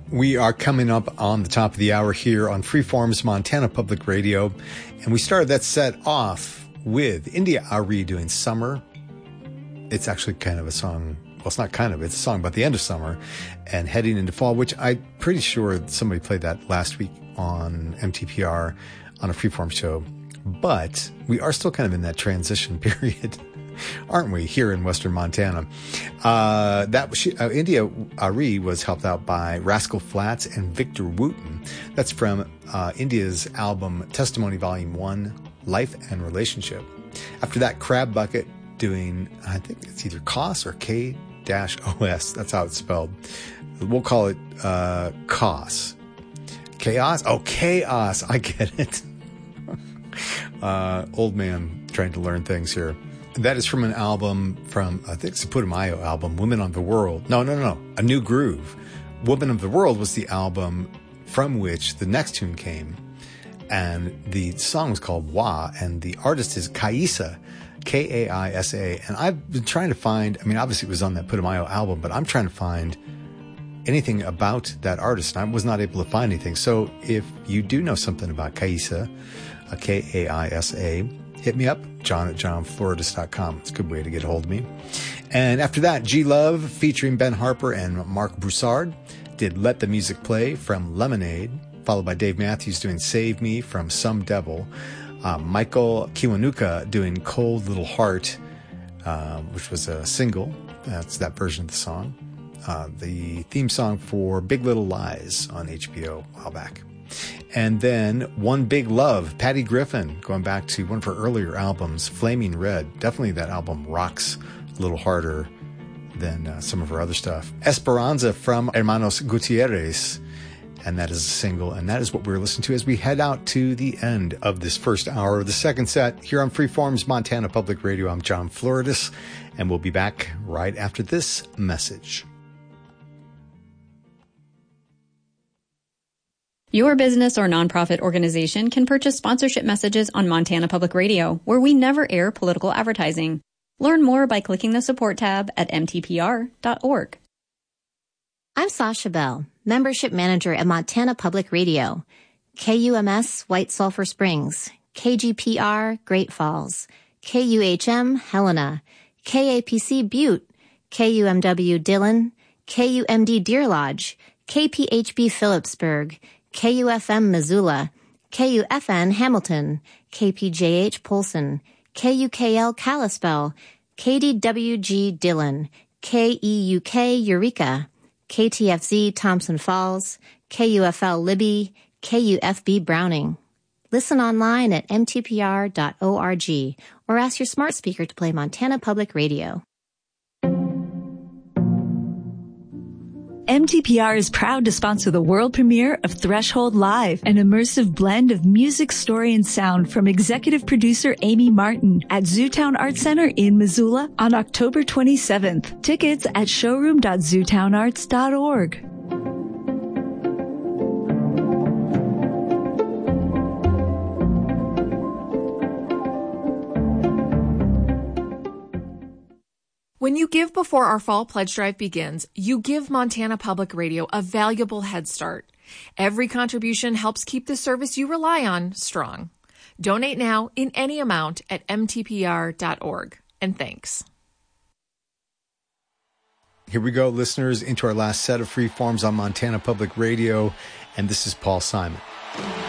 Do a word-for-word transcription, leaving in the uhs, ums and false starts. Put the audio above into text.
We are coming up on the top of the hour here on Freeform's Montana Public Radio, and we started that set off with India Ari doing Summer. It's actually kind of a song, well, it's not kind of, it's a song about the end of summer and heading into fall, which I'm pretty sure somebody played that last week on M T P R on a Freeform show. But we are still kind of in that transition period, aren't we, here in Western Montana? Uh, that she, uh, India Ari was helped out by Rascal Flatts and Victor Wooten. That's from uh, India's album Testimony Volume one, Life and Relationship. After that, Crab Bucket doing, I think it's either C O S or K O S. That's how it's spelled. We'll call it uh, C O S. Chaos? Oh, Chaos. I get it. uh, old man trying to learn things here. That is from an album from, I think it's a Putumayo album, Women of the World. No, no, no, no. A New Groove. Women of the World was the album from which the next tune came. And the song was called Wah, and the artist is Kaisa, K A I S A. And I've been trying to find, I mean, obviously it was on that Putumayo album, but I'm trying to find anything about that artist. And I was not able to find anything. So if you do know something about Kaisa, uh, K A I S A, hit me up, john at john floridis dot com. It's a good way to get a hold of me. And after that, G-Love featuring Ben Harper and Mark Broussard did Let the Music Play from Lemonade, followed by Dave Matthews doing Save Me from Some Devil. Uh, Michael Kiwanuka doing Cold Little Heart, uh, which was a single. That's that version of the song. Uh, the theme song for Big Little Lies on H B O a while back. And then One Big Love, Patty Griffin, going back to one of her earlier albums, Flaming Red. Definitely that album rocks a little harder than uh, some of her other stuff. Esperanza from Hermanos Gutierrez, and that is a single, and that is what we're listening to as we head out to the end of this first hour of the second set here on Freeform's Montana Public Radio. I'm John Floridis, and we'll be back right after this message. Your business or nonprofit organization can purchase sponsorship messages on Montana Public Radio, where we never air political advertising. Learn more by clicking the support tab at m t p r dot org. I'm Sasha Bell, Membership Manager at Montana Public Radio. K U M S White Sulphur Springs, K G P R Great Falls, K U H M Helena, K A P C Butte, K U M W Dillon, K U M D Deer Lodge, K P H B Phillipsburg, K U F M Missoula, K U F N Hamilton, K P J H Polson, K U K L Kalispell, K D W G Dillon, K E U K Eureka, K T F Z Thompson Falls, K U F L Libby, K U F B Browning. Listen online at m t p r dot org or ask your smart speaker to play Montana Public Radio. M T P R is proud to sponsor the world premiere of Threshold Live, an immersive blend of music, story, and sound from executive producer Amy Martin at Zootown Art Center in Missoula on October twenty-seventh. Tickets at showroom dot zootown arts dot org. When you give before our fall pledge drive begins, you give Montana Public Radio a valuable head start. Every contribution helps keep the service you rely on strong. Donate now in any amount at m t p r dot org. And thanks. Here we go, listeners, into our last set of free forms on Montana Public Radio, and this is Paul Simon.